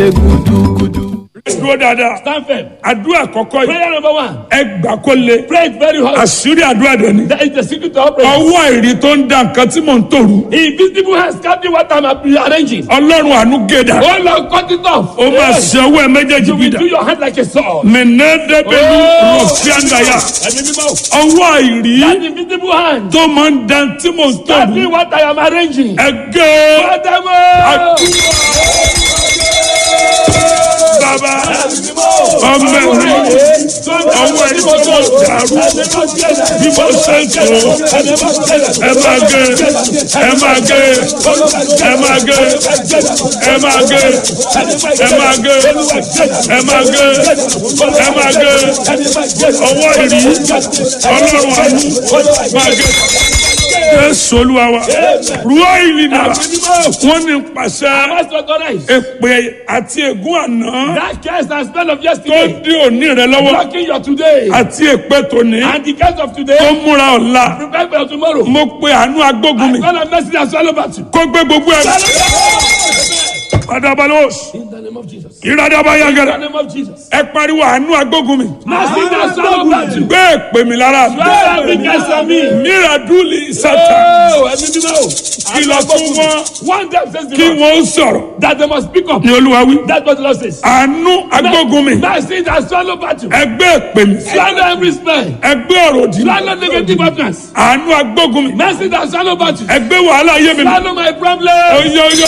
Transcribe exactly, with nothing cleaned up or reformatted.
ṣe gudugudu. dúró dáadáa. Stand firm. àdúrà kọ́kọ́ yìí. Prayer number one. ẹ gbà kó le. Pray it very hard. àṣírí àdúrà dẹ̀ ni. That is the secret of prayer. ọwọ́ àìrí tó ń da nǹkan tí mò ń tòrú. Invisible hands captain what I'm arranging. ọlọ́run àánú gèdà. Oh Lord, cut it off. ó máa ṣe ọwọ́ ẹ méjèèjì You will bídà. do your hand like a sword. mẹ̀nẹ́dẹ́gbẹ̀lú Oh. rọ̀fíàndàyà. Ẹ̀mí mímọ́. ọwọ́ àìrí That invisible hand tó máa ń da tí mò ń tòrú. captain what I am arranging. ẹgẹ́ Adamo. bàbá ọmọ ẹ̀rí ọwọ́ ẹ̀rí tó mọ̀ dàrú bí mo ṣe ń tó ẹ máa gé ẹ máa gé ẹ máa gé ẹ máa gé ẹ máa gé ẹ máa gé ẹ máa gé ọwọ́ ìrí ọlọ́run àánú máa gé. Jésù Olúwa wa ruwa ìlì náà wọ́n ní pàṣẹ èpè àti ègún àná That curse and spell of tó yesterday dí òní rẹ lọ́wọ́ blocking your today àti èpè tòní and the curse of today tó múra ọ̀la prepare for your tomorrow. mo pe àánú agbógun mi God have mercy and swallow battle. kó gbé gbogbo ẹ̀ adabalos In the name of Jesus. ìradaba In the yangara name of Jesus. ẹ pariwo àánú agbógun mi Mercy and swallow battle. gbé èpè mi lára mi Swallow every curse on me. míradúlì sátà Oh, ẹ̀mí mímọ́. kìlọ̀ fún wọn One time says the kí Lord wọ́n sọ̀rọ̀ that they must speak up. ní Olúwa wí That's what the Lord says. àánú agbógun mi Mercy and swallow battle. ẹgbẹ́ èpè mi Swallow every spell. ẹgbẹ́ ọ̀rọ̀ òdì Swallow negative utterance. àánú agbógun mi Mercy and swallow battle. ẹgbẹ́ wàhálà ayé mi Swallow my problem. oyo oyo